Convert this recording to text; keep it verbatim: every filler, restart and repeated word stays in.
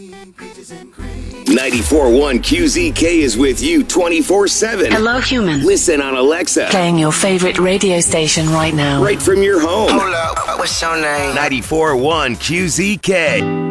ninety-four point one Q Z K is with you twenty-four seven. Hello, human. Listen on Alexa. Playing your favorite radio station right now. Right from your home. Hold up, what's your name? ninety-four point one Q Z K.